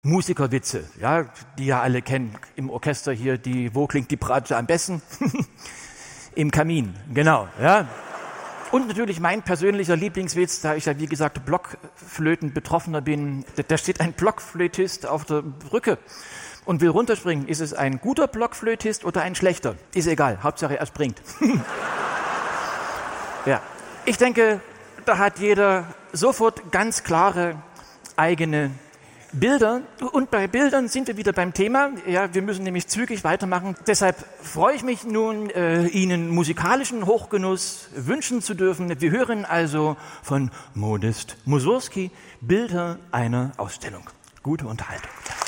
Musikerwitze, ja, die ja alle kennen im Orchester hier, wo klingt die Bratsche am besten? Im Kamin, genau, ja. Und natürlich mein persönlicher Lieblingswitz, da ich ja wie gesagt Blockflöten-Betroffener bin, da steht ein Blockflötist auf der Brücke und will runterspringen. Ist es ein guter Blockflötist oder ein schlechter? Ist egal, Hauptsache er springt. Ja, ich denke, da hat jeder sofort ganz klare eigene Bilder. Und bei Bildern sind wir wieder beim Thema. Ja, wir müssen nämlich zügig weitermachen. Deshalb freue ich mich nun, Ihnen musikalischen Hochgenuss wünschen zu dürfen. Wir hören also von Modest Mussorgsky Bilder einer Ausstellung. Gute Unterhaltung.